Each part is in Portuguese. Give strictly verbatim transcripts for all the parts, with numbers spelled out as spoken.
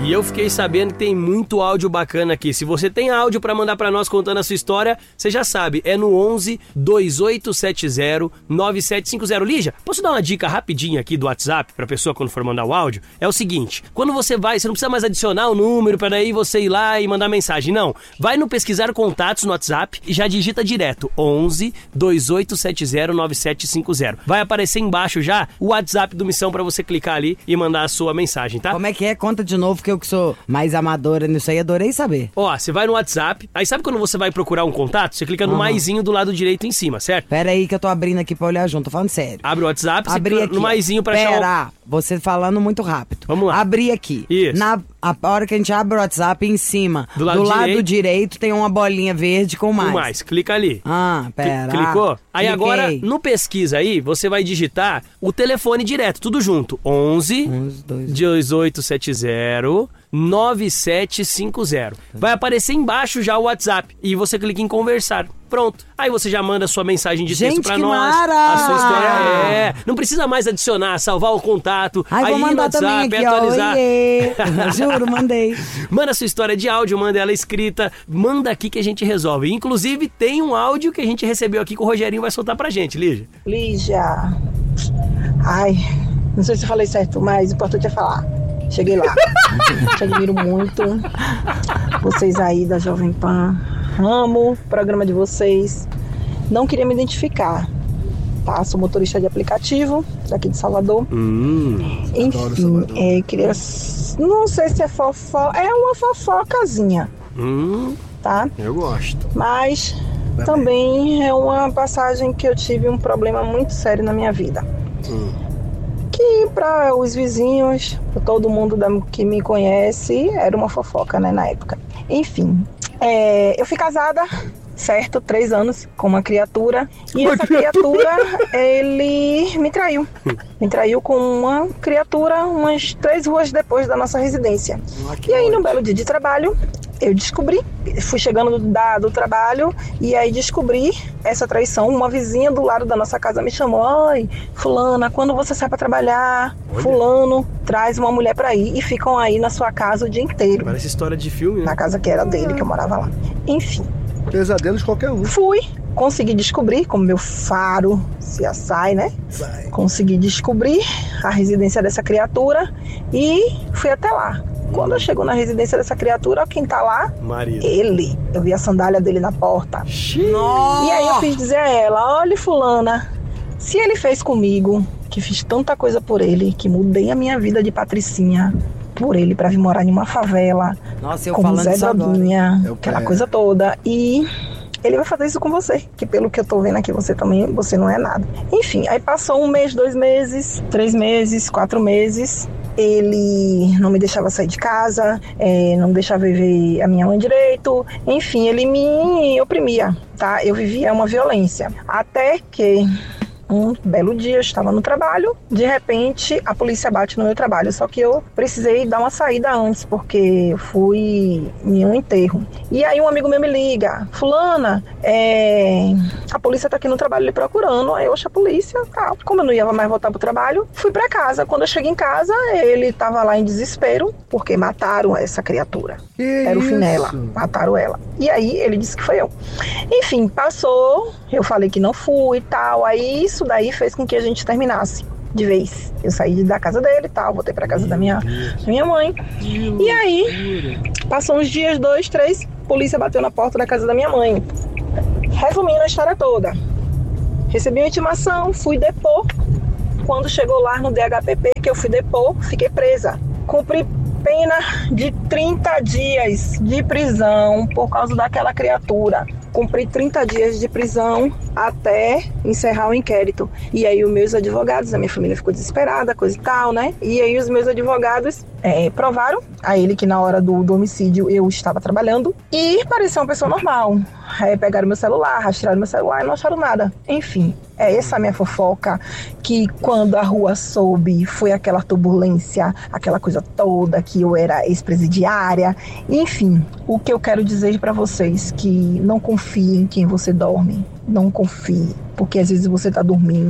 E eu fiquei sabendo que tem muito áudio bacana aqui. Se você tem áudio pra mandar pra nós contando a sua história, você já sabe, é no onze, dois oito sete zero, nove sete cinco zero. Lígia, posso dar uma dica rapidinha aqui do WhatsApp pra pessoa quando for mandar o áudio? É o seguinte, quando você vai, você não precisa mais adicionar o número pra daí você ir lá e mandar mensagem, não. Vai no pesquisar contatos no WhatsApp e já digita direto, onze, dois oito sete zero, nove sete cinco zero. Vai aparecer embaixo já o WhatsApp do Missão pra você clicar ali e mandar a sua mensagem, tá? Como é que é? Conta de novo, que eu que sou mais amadora nisso aí, adorei saber. Ó, você vai no WhatsApp, aí sabe quando você vai procurar um contato? Você clica no uhum. maisinho do lado direito em cima, certo? Pera aí que eu tô abrindo aqui pra olhar junto, tô falando sério. Abre o WhatsApp, você Abri clica aqui, no maisinho pra Pera, achar o... você falando muito rápido. Vamos lá. Abri aqui. Isso. Na a hora que a gente abre o WhatsApp, em cima, do lado, do lado direito, direito, tem uma bolinha verde com mais. Com mais, clica ali. Ah, pera. Clicou? Aí Cliquei. Agora, no pesquisa aí, você vai digitar o telefone direto, tudo junto. onze, dois oito sete zero, nove sete cinco zero. Vai aparecer embaixo já o WhatsApp e você clica em conversar. Pronto. Aí você já manda a sua mensagem de Gente, texto pra que nós. mara! A sua história é. Não precisa mais adicionar, salvar o contato. Ai, aí vou mandar no WhatsApp, também aqui, atualizar. Ó, juro, mandei. Manda a sua história de áudio, manda ela escrita. Manda aqui que a gente resolve. Inclusive, tem um áudio que a gente recebeu aqui que o Rogerinho vai soltar pra gente, Lígia. Lígia. Ai, não sei se eu falei certo, mas o importante é falar. Cheguei lá. Te admiro muito. Vocês aí da Jovem Pan. Amo o programa de vocês. Não queria me identificar, tá? Sou motorista de aplicativo, daqui de Salvador. Hum, Enfim, é, queria... Não sei se é fofó... É uma fofocazinha. Hum, tá? Eu gosto. Mas também é uma passagem que eu tive um problema muito sério na minha vida. Hum. Que para os vizinhos, pra todo mundo da, que me conhece, era uma fofoca, né, na época. Enfim, é, eu fui casada, certo, três anos, com uma criatura. E essa criatura, ele me traiu. Me traiu com uma criatura umas três ruas depois da nossa residência. E aí, num belo dia de trabalho, eu descobri, fui chegando do, da, do trabalho e aí descobri essa traição. Uma vizinha do lado da nossa casa me chamou: oi, fulana, quando você sai pra trabalhar, Olha. fulano traz uma mulher pra ir e ficam aí na sua casa o dia inteiro. Parece história de filme, né? Na casa que era dele, que eu morava lá. Enfim. Pesadelos de qualquer um. Fui, consegui descobrir, como meu faro se assai, né? Vai. Consegui descobrir a residência dessa criatura e fui até lá. Quando eu chego na residência dessa criatura, quem tá lá? Marido. Ele. Eu vi a sandália dele na porta. Nossa. E aí eu fiz dizer a ela: olha, fulana, se ele fez comigo, que fiz tanta coisa por ele, que mudei a minha vida de patricinha por ele pra vir morar em uma favela, Nossa, eu com falando Zé isso agora. Droguinha, Eu aquela quero. coisa toda. E ele vai fazer isso com você, que pelo que eu tô vendo aqui, você também, você não é nada. Enfim, aí passou um mês, dois meses, três meses, quatro meses. Ele não me deixava sair de casa, é, não deixava eu ver a minha mãe direito. Enfim, ele me oprimia, tá? Eu vivia uma violência. Até que um belo dia eu estava no trabalho, de repente a polícia bate no meu trabalho, só que eu precisei dar uma saída antes, porque eu fui em um enterro. E aí um amigo meu me liga: fulana, é... a polícia tá aqui no trabalho lhe procurando. Aí eu achei a polícia, tá. Como eu não ia mais voltar pro trabalho, fui pra casa. Quando eu cheguei em casa, ele tava lá em desespero, porque mataram essa criatura. Que Era o fim dela, mataram ela. E aí ele disse que foi eu. Enfim, passou, eu falei que não fui e tal. Aí isso daí fez com que a gente terminasse de vez. Eu saí da casa dele e tal, voltei pra casa da minha, da minha mãe. E aí, passou uns dias, dois, três, a polícia bateu na porta da casa da minha mãe. Resumindo a história toda, recebi uma intimação, fui depor. Quando chegou lá no D H P P, que eu fui depor, fiquei presa. Cumpri pena de trinta dias de prisão por causa daquela criatura. Cumpri trinta dias de prisão até encerrar o inquérito. E aí os meus advogados, a minha família ficou desesperada, coisa e tal, né? E aí os meus advogados é, provaram a ele que na hora do, do homicídio eu estava trabalhando e parecia uma pessoa normal. Aí pegaram meu celular, rastrearam meu celular e não acharam nada. Enfim, é essa a minha fofoca, que quando a rua soube, foi aquela turbulência, aquela coisa toda, que eu era ex-presidiária. Enfim, o que eu quero dizer para vocês, que não confie em quem você dorme. Não confie, porque às vezes você tá dormindo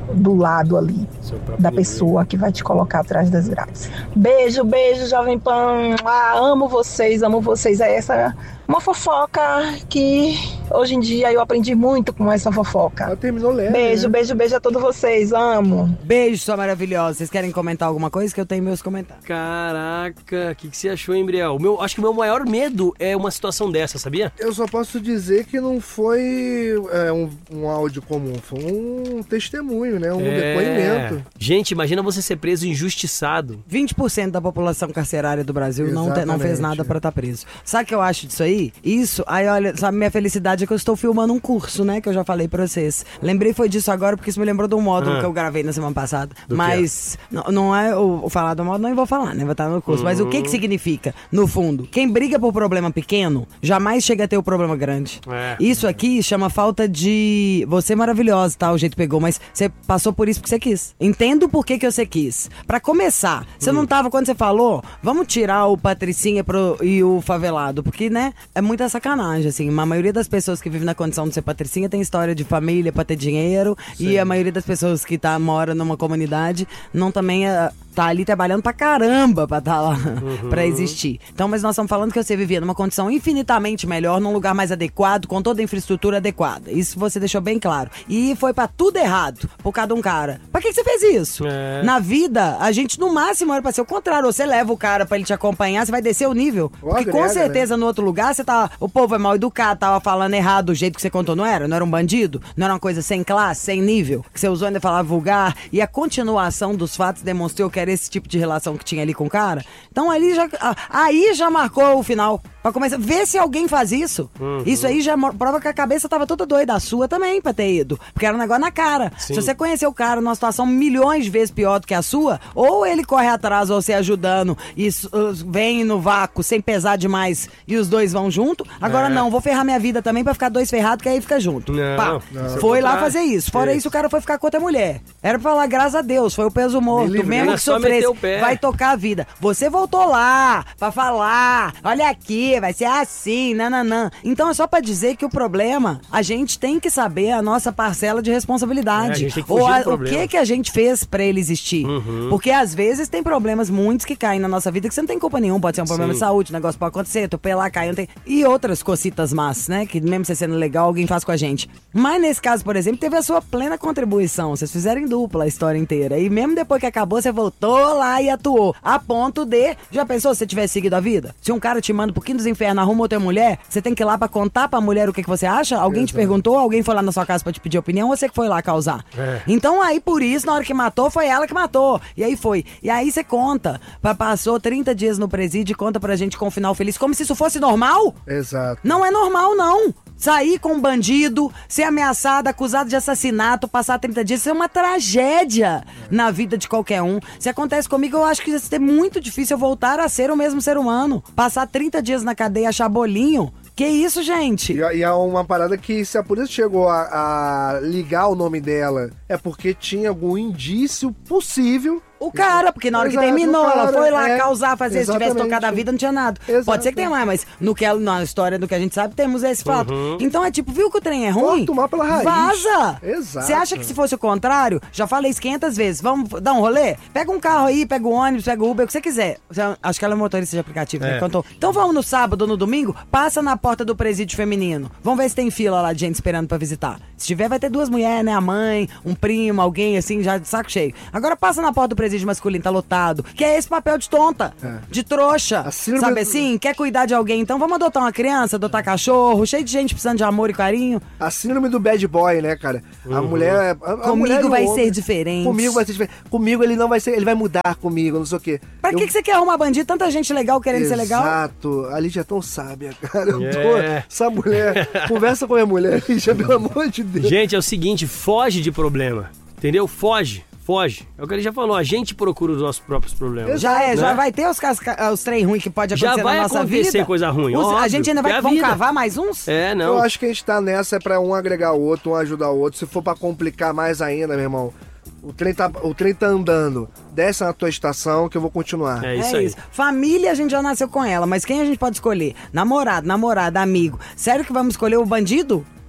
do lado ali da pessoa que vai te colocar atrás das grades. Beijo, beijo, Jovem Pan. Ah, amo vocês, amo vocês. É essa uma fofoca que hoje em dia eu aprendi muito com essa fofoca. Ela terminou leve. Beijo, né? beijo, beijo a todos vocês. Amo. Beijo, sua maravilhosa. Vocês querem comentar alguma coisa? Que eu tenho meus comentários. Caraca, o que, que você achou, hein, Briel? O meu, acho que o meu maior medo é uma situação dessa, sabia? Eu só posso dizer que não foi é, um, um áudio comum, foi um testemunho, né? Um É. depoimento. Gente, imagina você ser preso injustiçado. vinte por cento da população carcerária do Brasil não, te- não fez Exatamente. nada pra estar preso. Sabe o que eu acho disso aí? Isso, aí olha, sabe, minha felicidade é que eu estou filmando um curso, né? Que eu já falei pra vocês. Lembrei foi disso agora porque isso me lembrou de um módulo Ah. que eu gravei na semana passada. Do Mas não, não é o, o falar do módulo, não vou falar, né? Vai estar no curso. Mas o que que significa? No fundo, quem briga por problema pequeno jamais chega a ter o problema grande. É. Isso aqui chama falta de... Você é maravilhosa, tá? O jeito pegou, mas você passou por isso porque você quis. Entendo por que que você quis. Pra começar, você não tava, quando você falou, vamos tirar o Patricinha pro, e o favelado, porque, né, é muita sacanagem, assim. A maioria das pessoas que vivem na condição de ser Patricinha tem história de família pra ter dinheiro, e a maioria das pessoas que tá, mora numa comunidade não também é... tá ali trabalhando pra caramba pra tá lá, uhum. pra existir. Então, mas nós estamos falando que você vivia numa condição infinitamente melhor, num lugar mais adequado, com toda a infraestrutura adequada. Isso você deixou bem claro. E foi pra tudo errado, por causa de um cara. Pra que que você fez isso? É. Na vida, a gente no máximo era pra ser o contrário. Você leva o cara pra ele te acompanhar, você vai descer o nível. Ó, Porque com agrega, certeza no outro lugar, você tá, o povo é mal educado, tava falando errado do jeito que você contou, não era? Não era um bandido? Não era uma coisa sem classe, sem nível? Que você usou ainda falar vulgar? E a continuação dos fatos demonstrou que era esse tipo de relação que tinha ali com o cara. Então ali já, aí já marcou o final. Pra começar, ver se alguém faz isso. Uhum. Isso aí já prova que a cabeça tava toda doida. A sua também, pra ter ido. Porque era um negócio na cara. Sim. Se você conhecer o cara numa situação milhões de vezes pior do que a sua, ou ele corre atrás, ou você ajudando, e uh, vem no vácuo sem pesar demais, e os dois vão junto. Agora É. não, vou ferrar minha vida também pra ficar dois ferrados, que aí fica junto. Não, Pá, não. foi lá Contrário. fazer isso. Fora Isso. isso, o cara foi ficar com outra mulher. Era pra falar, graças a Deus, foi o peso morto. Me livrei. Mesmo Era que só meter sofresse, o pé. vai tocar a vida. Você voltou lá pra falar, olha aqui, vai ser assim, nananã. Então é só pra dizer que o problema, a gente tem que saber a nossa parcela de É, a responsabilidade. gente tem que Ou fugir a- do o problema. que que a gente fez pra ele existir. Uhum. Porque às vezes tem problemas muitos que caem na nossa vida que você não tem culpa nenhuma. Pode ser um problema Sim. de saúde, o negócio pode acontecer, atropelar, cair, não tem... E outras cocitas más, né? Que mesmo você sendo legal, alguém faz com a gente. Mas nesse caso, por exemplo, teve a sua plena contribuição. Vocês fizeram em dupla a história inteira. E mesmo depois que acabou, você voltou lá e atuou. A ponto de... Já pensou se você tivesse seguido a vida? Se um cara te manda um pouquinho dos infernos, arruma outra mulher, você tem que ir lá pra contar pra mulher o que, que você acha? Alguém te perguntou? Alguém foi lá na sua casa pra te pedir opinião? Ou você que foi lá causar? É. Então aí, por isso, na hora que matou, foi ela que matou. E aí foi. E aí você conta. Pra- Passou trinta dias no presídio e conta pra gente com um final feliz. Como se isso fosse normal? Exato. Não é normal, não. Sair com um bandido, ser ameaçado, acusado de assassinato, passar trinta dias, isso é uma tragédia na vida de qualquer um. Se acontece comigo, eu acho que isso é muito difícil eu voltar a ser o mesmo ser humano. Passar trinta dias na cadeia, achar bolinho. Que isso, gente? E, e há uma parada que se a polícia chegou a, a ligar o nome dela, é porque tinha algum indício possível. O cara, porque na hora Exato, que terminou, o cara, ela foi lá é, causar, fazer, se tivesse exatamente. tocado a vida, não tinha nada. Exato. Pode ser que tenha mais, mas no que, na história do que a gente sabe, temos esse fato. Então é tipo, viu que o trem é ruim? Corta o mal pela raiz. Vaza! Exato. Você acha que se fosse o contrário, já falei isso quinhentas vezes, vamos dar um rolê? Pega um carro aí, pega o ônibus, pega o Uber, o que você quiser. Você- Acho que ela é motorista de aplicativo, né? É. Contou. Então vamos no sábado ou no domingo, passa na porta do presídio feminino. Vamos ver se tem fila lá de gente esperando pra visitar. Se tiver, vai ter duas mulheres, né? A mãe, um primo, alguém assim, já de saco cheio. Agora passa na porta do presídio masculino, tá lotado. Que é esse papel de tonta, É. de trouxa. A síndrome Sabe do- assim? Quer cuidar de alguém, então vamos adotar uma criança, adotar cachorro, cheio de gente precisando de amor e carinho. A síndrome do bad boy, né, cara? A mulher. A, a Comigo mulher e o vai homem. ser diferente. Comigo vai ser diferente. Comigo ele não vai ser. Ele vai mudar comigo, não sei o quê. Pra Eu- que, que você quer arrumar bandido? Tanta gente legal querendo ser legal. Exato. A Lígia é tão sábia, cara. Eu tô. É. Essa mulher. Conversa com a minha mulher, Lígia, pelo amor de Deus. Gente, é o seguinte, foge de problema, entendeu? Foge, foge. É o que ele já falou, a gente procura os nossos próprios problemas. Já é, né? já vai ter os, casca- os trem ruins que pode Já acontecer vai na nossa acontecer vida. coisa ruim, Os- a óbvio, gente ainda vai é a vamos vida. cavar mais uns? É, não. Eu acho que a gente tá nessa é pra um agregar o outro, um ajudar o outro. Se for pra complicar mais ainda, meu irmão, o trem tá, o trem tá andando. Desce na tua estação que eu vou continuar. É isso aí. Família a gente já nasceu com ela, mas quem a gente pode escolher? Namorado, namorada, amigo. Sério que vamos escolher o bandido?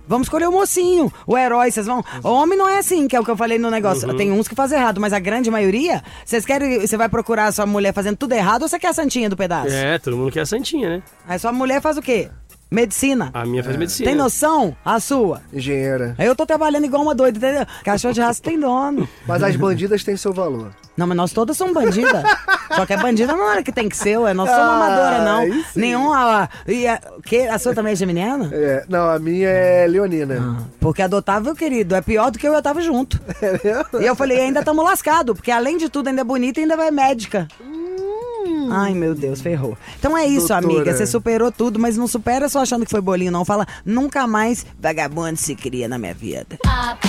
Vamos escolher o mocinho, o herói, vocês vão... O homem não é assim, que é o que eu falei no negócio. Tem uns que fazem errado, mas a grande maioria, vocês querem... Você vai procurar a sua mulher fazendo tudo errado ou você quer a santinha do pedaço? É, todo mundo quer a santinha, né? Aí sua mulher faz o quê? Medicina. A minha faz medicina. Tem noção? A sua? Engenheira. Aí eu tô trabalhando igual uma doida, entendeu? Cachorro de raça tem dono. Mas as bandidas têm seu valor. Não, mas nós todas somos bandidas. Só que é bandida na hora que tem que ser, ué. Nós somos Ah, amadora, não. aí sim. Nenhuma... E a, que, a sua também é geminiana? É, não, a minha é leonina. Porque adotável, querido, é pior do que eu e eu tava junto. É E eu falei, ainda estamos lascados, porque além de tudo ainda é bonita e ainda vai médica. Ai, meu Deus, ferrou. Então é isso, Doutora. amiga. Você superou tudo, mas não supera só achando que foi bolinho, não. Fala, nunca mais vagabundo se cria na minha vida.